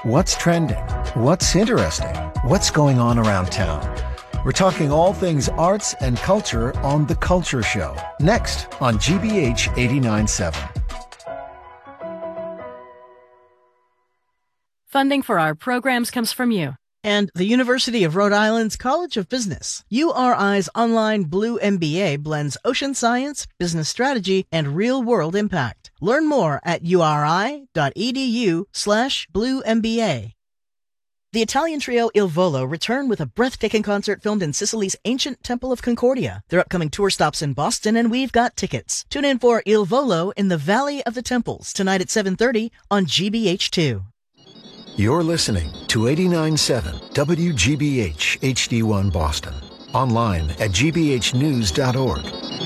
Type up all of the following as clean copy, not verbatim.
What's trending? What's interesting? What's going on around town? We're talking all things arts and culture on The Culture Show, next on GBH 89.7. Funding for our programs comes from you and the University of Rhode Island's College of Business. URI's online Blue MBA blends ocean science, business strategy, and real-world impact. Learn more at uri.edu/BlueMBA. The Italian trio Il Volo return with a breathtaking concert filmed in Sicily's ancient Temple of Concordia. Their upcoming tour stops in Boston, and we've got tickets. Tune in for Il Volo in the Valley of the Temples tonight at 7:30 on GBH2. You're listening to 89.7 WGBH HD1 Boston. Online at gbhnews.org.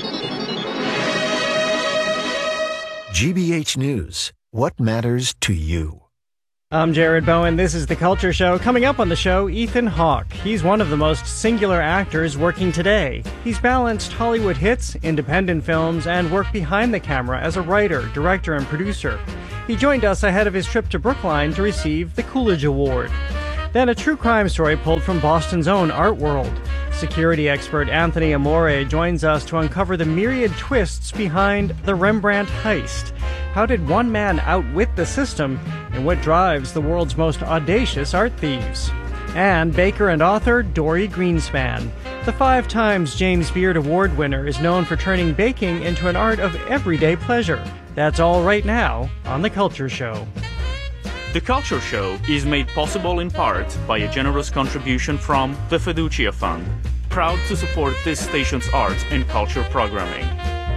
GBH News. What matters to you? I'm Jared Bowen. This is The Culture Show. Coming up on the show, Ethan Hawke. He's one of the most singular actors working today. He's balanced Hollywood hits, independent films, and work behind the camera as a writer, director, and producer. He joined us ahead of his trip to Brookline to receive the Coolidge Award. Then a true crime story pulled from Boston's own art world. Security expert Anthony Amore joins us to uncover the myriad twists behind the Rembrandt heist. How did one man outwit the system, and what drives the world's most audacious art thieves? And baker and author Dorie Greenspan. The 5 times James Beard Award winner is known for turning baking into an art of everyday pleasure. That's all right now on The Culture Show. The Culture Show is made possible in part by a generous contribution from the Fiducia Fund, proud to support this station's art and culture programming.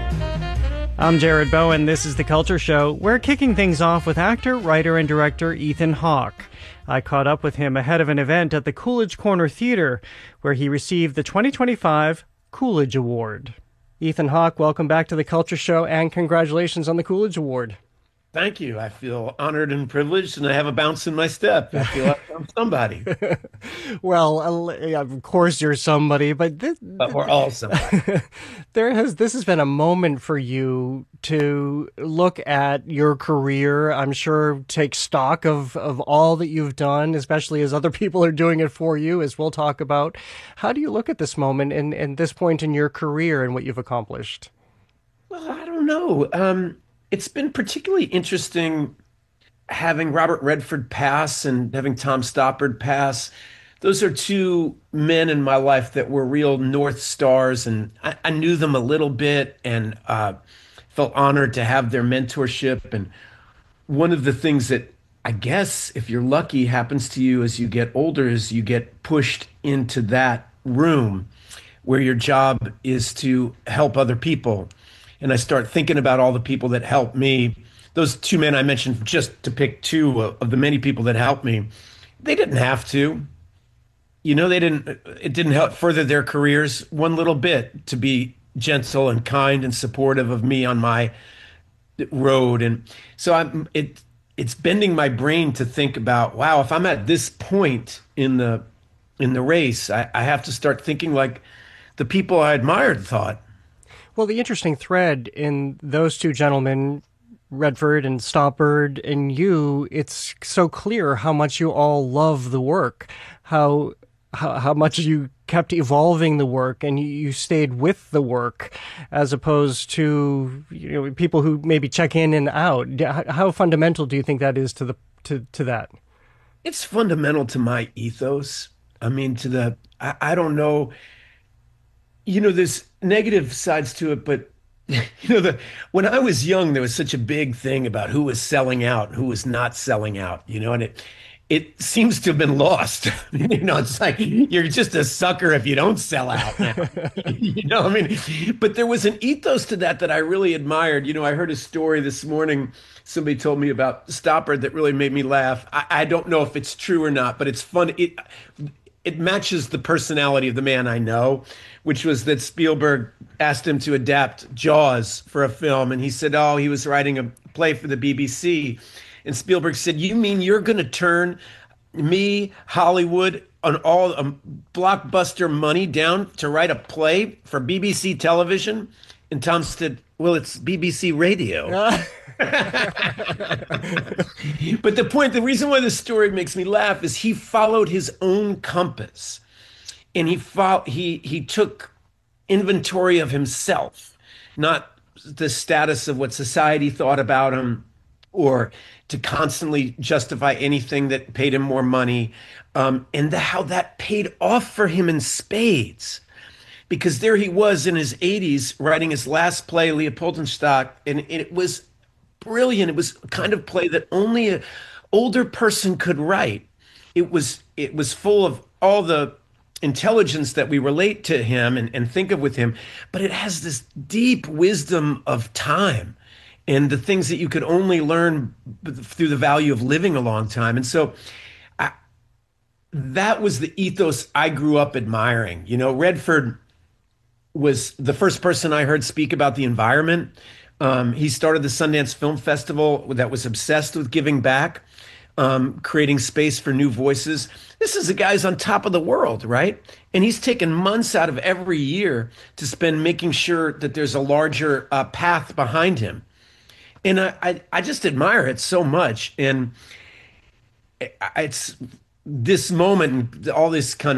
I'm Jared Bowen. This is The Culture Show. We're kicking things off with actor, writer, and director Ethan Hawke. I caught up with him ahead of an event at the Coolidge Corner Theater, where he received the 2025 Coolidge Award. Ethan Hawke, welcome back to The Culture Show, and congratulations on the Coolidge Award. Thank you. I feel honored and privileged, and I have a bounce in my step. I feel like I'm somebody. Well, of course you're somebody, but we're all somebody. This has been a moment for you to look at your career. I'm sure take stock of all that you've done, especially as other people are doing it for you, as we'll talk about. How do you look at this moment and this point in your career and what you've accomplished? Well, I don't know. It's been particularly interesting having Robert Redford pass and having Tom Stoppard pass. Those are 2 men in my life that were real North Stars, and I knew them a little bit and felt honored to have their mentorship. And one of the things that I guess, if you're lucky, happens to you as you get older is you get pushed into that room where your job is to help other people. And I start thinking about all the people that helped me. Those 2 men I mentioned, just to pick 2 of the many people that helped me, they didn't have to. You know, it didn't help further their careers one little bit to be gentle and kind and supportive of me on my road. And so it's bending my brain to think about, wow, if I'm at this point in the race, I have to start thinking like the people I admired thought. Well, the interesting thread in those 2 gentlemen, Redford and Stoppard and you, it's so clear how much you all love the work, how much you kept evolving the work and you stayed with the work as opposed to people who maybe check in and out. How fundamental do you think that is to that? It's fundamental to my ethos. I mean, I don't know. There's negative sides to it, but when I was young, there was such a big thing about who was selling out, and who was not selling out, and it seems to have been lost. It's like you're just a sucker if you don't sell out now. But there was an ethos to that I really admired. I heard a story this morning. Somebody told me about Stoppard that really made me laugh. I don't know if it's true or not, but it's fun. It matches the personality of the man I know, which was that Spielberg asked him to adapt Jaws for a film. And he said, he was writing a play for the BBC. And Spielberg said, you mean you're going to turn me, Hollywood, on all blockbuster money down to write a play for BBC television? And Tom said, Well, it's BBC Radio. But the reason why this story makes me laugh is he followed his own compass, and he took inventory of himself, not the status of what society thought about him, or to constantly justify anything that paid him more money, and how that paid off for him in spades. Because there he was in his 80s writing his last play, Leopoldenstock, and it was brilliant. It was a kind of play that only an older person could write. It was full of all the intelligence that we relate to him and think of with him, but it has this deep wisdom of time and the things that you could only learn through the value of living a long time. And so that was the ethos I grew up admiring. You know, Redford was the first person I heard speak about the environment. He started the Sundance Film Festival that was obsessed with giving back, creating space for new voices. This is a guy who's on top of the world, right? And he's taken months out of every year to spend making sure that there's a larger path behind him. And I just admire it so much. And it's this moment, all this kind